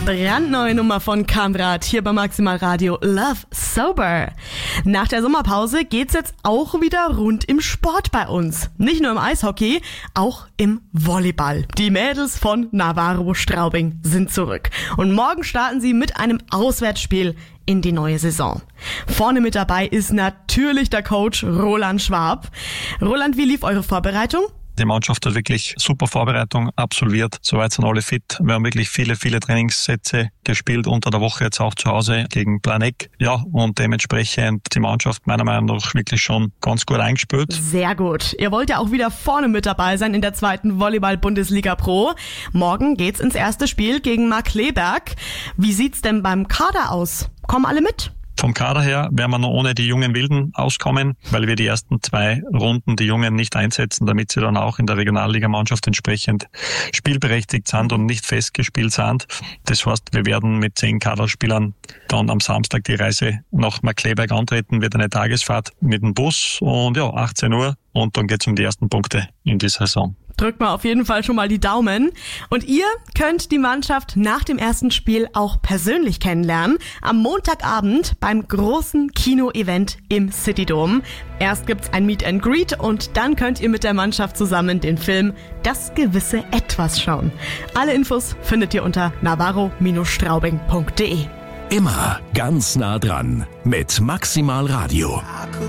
Brandneue Nummer von Kamrat hier bei Maximal Radio, Love Sober. Nach der Sommerpause geht's jetzt auch wieder rund im Sport bei uns. Nicht nur im Eishockey, auch im Volleyball. Die Mädels von Navarro Straubing sind zurück. Und morgen starten sie mit einem Auswärtsspiel in die neue Saison. Vorne mit dabei ist natürlich der Coach Roland Schwab. Roland, wie lief eure Vorbereitung? Die Mannschaft hat wirklich super Vorbereitung absolviert. Soweit sind alle fit. Wir haben wirklich viele Trainingssätze gespielt unter der Woche, jetzt auch zu Hause gegen Planegg. Ja, und dementsprechend die Mannschaft meiner Meinung nach wirklich schon ganz gut eingespielt. Sehr gut. Ihr wollt ja auch wieder vorne mit dabei sein in der 2. Volleyball-Bundesliga Pro. Morgen geht's ins erste Spiel gegen Markkleeberg. Wie sieht's denn beim Kader aus? Kommen alle mit? Vom Kader her werden wir noch ohne die jungen Wilden auskommen, weil wir die ersten 2 Runden die Jungen nicht einsetzen, damit sie dann auch in der Regionalligamannschaft entsprechend spielberechtigt sind und nicht festgespielt sind. Das heißt, wir werden mit 10 Kaderspielern dann am Samstag die Reise nach Markkleeberg antreten, wird eine Tagesfahrt mit dem Bus und 18 Uhr und dann geht's um die ersten Punkte in die Saison. Drückt mal auf jeden Fall schon mal die Daumen. Und ihr könnt die Mannschaft nach dem ersten Spiel auch persönlich kennenlernen. Am Montagabend beim großen Kino-Event im Citydom. Erst gibt's ein Meet and Greet und dann könnt ihr mit der Mannschaft zusammen den Film Das gewisse Etwas schauen. Alle Infos findet ihr unter navarro-straubing.de. Immer ganz nah dran mit Maximal Radio.